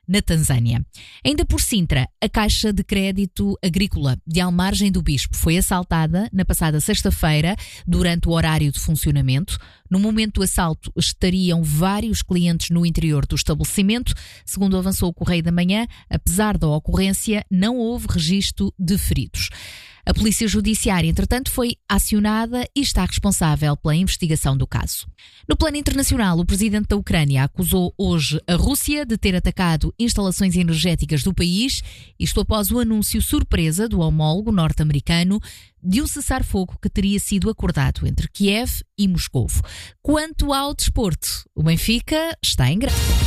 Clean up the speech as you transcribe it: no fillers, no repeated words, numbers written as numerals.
na Tanzânia. Ainda por Sintra, a Caixa de Crédito Agrícola de Almargem do Bispo foi assaltada na passada sexta-feira durante o horário de funcionamento. No momento do assalto estariam vários clientes no interior do estabelecimento. Segundo avançou o Correio da Manhã, apesar da ocorrência, não houve registro de feridos. A Polícia Judiciária, entretanto, foi acionada e está responsável pela investigação do caso. No plano internacional, o presidente da Ucrânia acusou hoje a Rússia de ter atacado instalações energéticas do país, isto após o anúncio surpresa do homólogo norte-americano de um cessar-fogo que teria sido acordado entre Kiev e Moscovo. Quanto ao desporto, o Benfica está em greve.